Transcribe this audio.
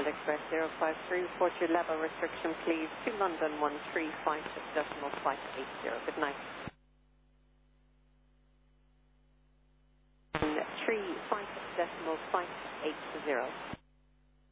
Queensland Express 053, report your level restriction please to London 135.580. Good night. 135.580.